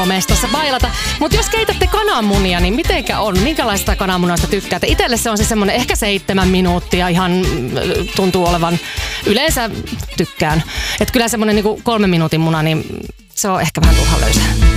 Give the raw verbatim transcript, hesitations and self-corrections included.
mestossa bailata. Mutta jos keitätte kananmunia, niin mitenkä on? Minkälaista kananmunasta tykkäätte? Itelle se on se semmonen ehkä seitsemän minuuttia ihan tuntuu olevan. Yleensä tykkään. Että kyllä semmonen niinku kolmen minuutin muna, niin se on ehkä vähän turhan löysää.